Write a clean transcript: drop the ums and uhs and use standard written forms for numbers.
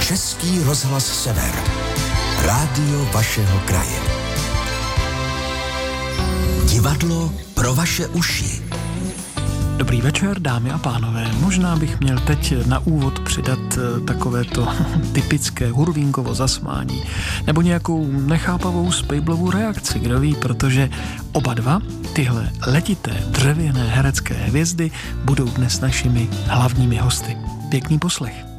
Český rozhlas Sever. Rádio vašeho kraje. Divadlo pro vaše uši. Dobrý večer, dámy a pánové. Možná bych měl teď na úvod přidat takovéto typické hurvínkovo zasmání nebo nějakou nechápavou spejblovou reakci, kdo ví, protože oba dva tyhle letité dřevěné herecké hvězdy budou dnes našimi hlavními hosty. Pěkný poslech.